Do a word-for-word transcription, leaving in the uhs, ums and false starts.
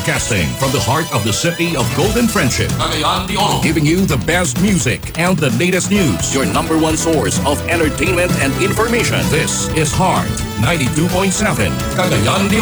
Broadcasting from the heart of the city of Golden Friendship. Cagayan de Oro. Giving you the best music and the latest news. Your number one source of entertainment and information. This is Heart ninety-two point seven, Cagayan de